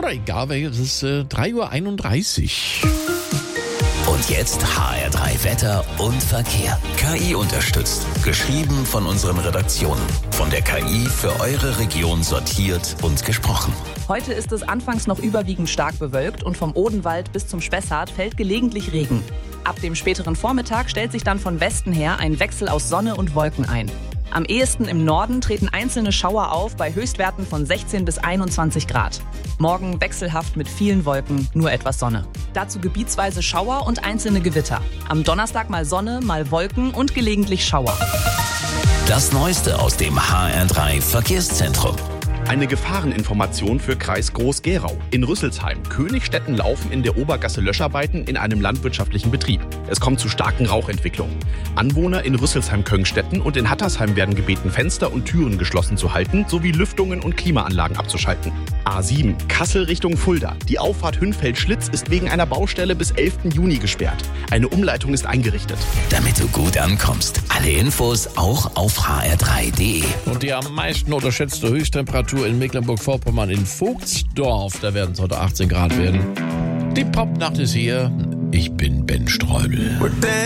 egal welches, es ist 3:31 Uhr. Und jetzt HR3 Wetter und Verkehr. KI unterstützt. Geschrieben von unseren Redaktionen. Von der KI für eure Region sortiert und gesprochen. Heute ist es anfangs noch überwiegend stark bewölkt und vom Odenwald bis zum Spessart fällt gelegentlich Regen. Ab dem späteren Vormittag stellt sich dann von Westen her ein Wechsel aus Sonne und Wolken ein. Am ehesten im Norden treten einzelne Schauer auf bei Höchstwerten von 16 bis 21 Grad. Morgen wechselhaft mit vielen Wolken, nur etwas Sonne. Dazu gebietsweise Schauer und einzelne Gewitter. Am Donnerstag mal Sonne, mal Wolken und gelegentlich Schauer. Das Neueste aus dem HR3 Verkehrszentrum. Eine Gefahreninformation für Kreis Groß-Gerau. In Rüsselsheim, Königstetten laufen in der Obergasse Löscharbeiten in einem landwirtschaftlichen Betrieb. Es kommt zu starken Rauchentwicklungen. Anwohner in Rüsselsheim-Köngstetten und in Hattersheim werden gebeten, Fenster und Türen geschlossen zu halten, sowie Lüftungen und Klimaanlagen abzuschalten. A7, Kassel Richtung Fulda. Die Auffahrt Hünfeld-Schlitz ist wegen einer Baustelle bis 11. Juni gesperrt. Eine Umleitung ist eingerichtet. Damit du gut ankommst. Alle Infos auch auf hr3.de. Und die am meisten unterschätzte Höchsttemperatur in Mecklenburg-Vorpommern in Vogtsdorf. Da werden es heute 18 Grad werden. Die Popnacht ist hier. Ich bin Ben Streubel.